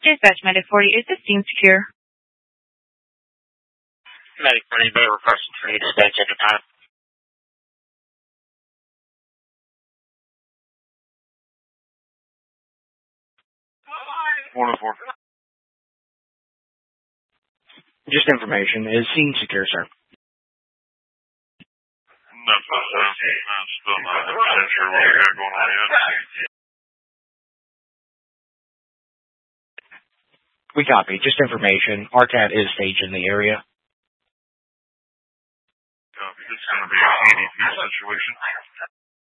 Dispatch Medic 40, is this scene secure? Medic 40, better requesting for you to dispatch at the time. 104. Just information. Is scene secure, sir? No, I'm still not 100% sure what we got going on yet. We copy. Just information. RCAT is staged in the area. Copy. It's going to be an EDP situation.